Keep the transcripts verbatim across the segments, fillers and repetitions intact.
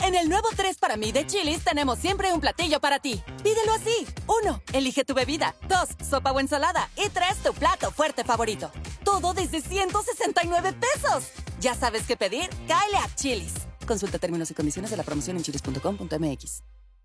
En el nuevo tres para mí de Chili's tenemos siempre un platillo para ti. Pídelo así. Uno, elige tu bebida. Dos, sopa o ensalada. Y tres, tu plato fuerte favorito. Todo desde ciento sesenta y nueve pesos. ¿Ya sabes qué pedir? Cáele a Chili's. Consulta términos y condiciones de la promoción en chilis punto com punto m x.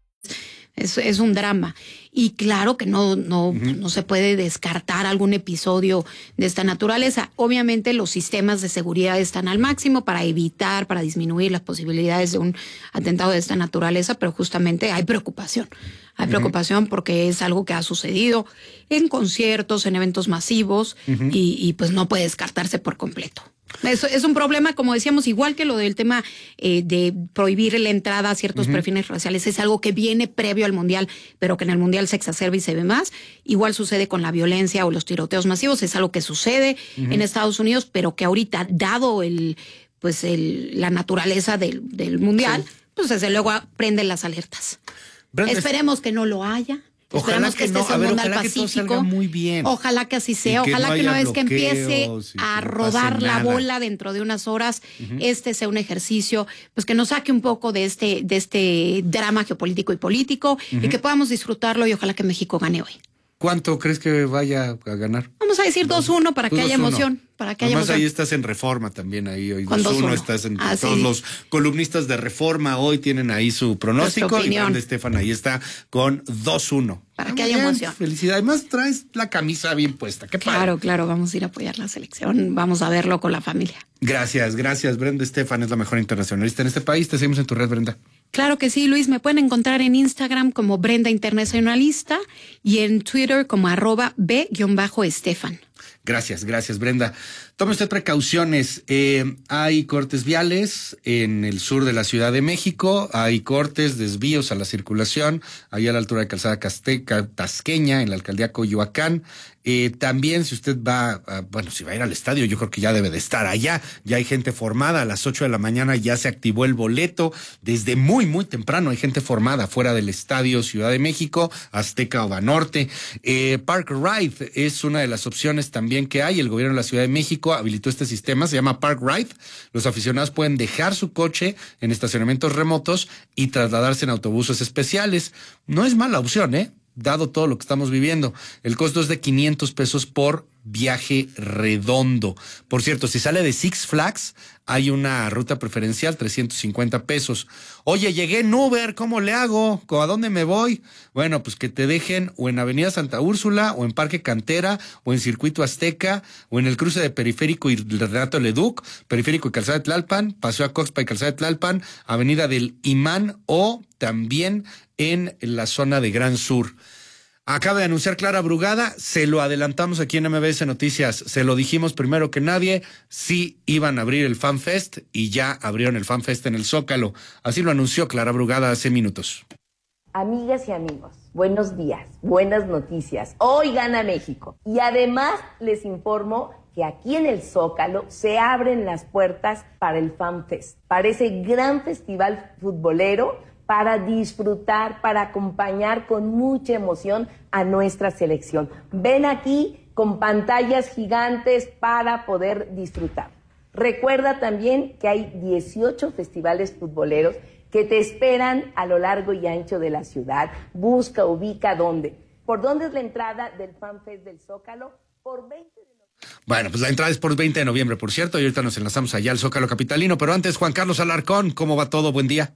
Es, es un drama. Y claro que no, no, uh-huh. no se puede descartar algún episodio de esta naturaleza. Obviamente los sistemas de seguridad están al máximo para evitar, para disminuir las posibilidades de un atentado de esta naturaleza, pero justamente hay preocupación. Hay uh-huh. preocupación porque es algo que ha sucedido en conciertos, en eventos masivos, uh-huh. y, y pues no puede descartarse por completo. Eso es un problema, como decíamos, igual que lo del tema eh, de prohibir la entrada a ciertos uh-huh. perfiles raciales. Es algo que viene previo al Mundial, pero que en el Mundial se exacerba y se ve más. Igual sucede con la violencia o los tiroteos masivos. Es algo que sucede uh-huh. en Estados Unidos, pero que ahorita, dado el pues el, la naturaleza del, del Mundial, sí. pues desde luego prenden las alertas. Brenda, Esperemos que no lo haya. Ojalá Esperemos que, que este no, sea a un ver, mundial ojalá pacífico. Que todo salga muy bien. Ojalá que así sea. Que ojalá no que una vez que empiece sí, a no rodar la nada. bola dentro de unas horas, uh-huh. este sea un ejercicio, pues que nos saque un poco de este, de este drama geopolítico y político, uh-huh. y que podamos disfrutarlo, y ojalá que México gane hoy. ¿Cuánto crees que vaya a ganar? Vamos a decir dos uno para que haya emoción. Para que haya Además emoción. ahí estás en Reforma también, ahí hoy dos uno estás en ah, todos sí. los columnistas de Reforma hoy tienen ahí su pronóstico y Brenda Estefan ahí está con dos uno. Para que haya emoción. Felicidad. Además traes la camisa bien puesta. Qué padre. Claro, claro, vamos a ir a apoyar la selección, vamos a verlo con la familia. Gracias, gracias. Brenda Estefan es la mejor internacionalista en este país. Te seguimos en tu red, Brenda. Claro que sí, Luis. Me pueden encontrar en Instagram como Brenda Internacionalista y en Twitter como arroba B-Estefan. Gracias, gracias, Brenda. Tome usted precauciones. Eh, hay cortes viales en el sur de la Ciudad de México. Hay cortes, desvíos a la circulación, ahí a la altura de Calzada Casteca, Tasqueña, en la alcaldía Coyoacán. Eh, también, si usted va, a, bueno, si va a ir al estadio, yo creo que ya debe de estar allá. Ya hay gente formada. A las ocho de la mañana ya se activó el boleto. Desde muy, muy temprano hay gente formada fuera del estadio Ciudad de México, Azteca o Banorte. Eh, Park Ride es una de las opciones también que hay. El gobierno de la Ciudad de México habilitó este sistema, se llama Park Ride. Los aficionados pueden dejar su coche en estacionamientos remotos y trasladarse en autobuses especiales. No es mala opción, ¿eh? Dado todo lo que estamos viviendo. El costo es de quinientos pesos por viaje redondo. Por cierto, si sale de Six Flags, hay una ruta preferencial, trescientos cincuenta pesos. Oye, llegué en Uber, ¿cómo le hago? ¿A dónde me voy? Bueno, pues que te dejen o en Avenida Santa Úrsula, o en Parque Cantera, o en Circuito Azteca, o en el cruce de Periférico y Renato Leduc, Periférico y Calzada de Tlalpan, Paseo a Coxpa y Calzada de Tlalpan, Avenida del Imán, o también en la zona de Gran Sur. Acaba de anunciar Clara Brugada, se lo adelantamos aquí en M B S Noticias, se lo dijimos primero que nadie, sí iban a abrir el Fan Fest y ya abrieron el Fan Fest en el Zócalo. Así lo anunció Clara Brugada hace minutos. Amigas y amigos, buenos días, buenas noticias. Hoy gana México. Y además les informo que aquí en el Zócalo se abren las puertas para el Fan Fest, para ese gran festival futbolero, para disfrutar, para acompañar con mucha emoción a nuestra selección. Ven aquí con pantallas gigantes para poder disfrutar. Recuerda también que hay dieciocho festivales futboleros que te esperan a lo largo y ancho de la ciudad. Busca, ubica dónde. ¿Por dónde es la entrada del Fan Fest del Zócalo? Por veinte de noviembre. Bueno, pues la entrada es por veinte de noviembre, por cierto, y ahorita nos enlazamos allá al Zócalo capitalino. Pero antes, Juan Carlos Alarcón, ¿cómo va todo? Buen día.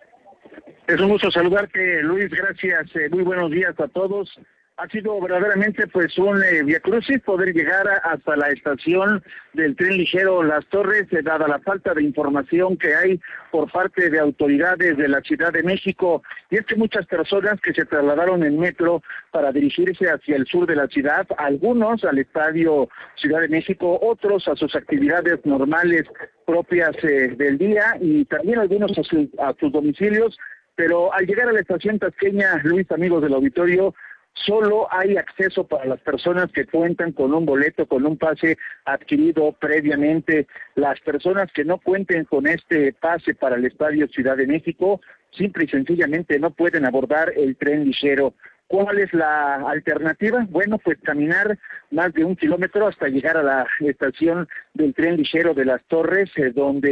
Es un gusto saludarte, Luis, gracias, eh, muy buenos días a todos. Ha sido verdaderamente pues un eh, viacrucis poder llegar a, hasta la estación del tren ligero Las Torres, eh, dada la falta de información que hay por parte de autoridades de la Ciudad de México. Y es que muchas personas que se trasladaron en metro para dirigirse hacia el sur de la ciudad, algunos al Estadio Ciudad de México, otros a sus actividades normales propias eh, del día y también algunos a, su, a sus domicilios. Pero al llegar a la estación tasqueña, Luis, amigos del auditorio, solo hay acceso para las personas que cuentan con un boleto, con un pase adquirido previamente. Las personas que no cuenten con este pase para el Estadio Ciudad de México, simple y sencillamente no pueden abordar el tren ligero. ¿Cuál es la alternativa? Bueno, pues caminar más de un kilómetro hasta llegar a la estación del tren ligero de Las Torres, eh, donde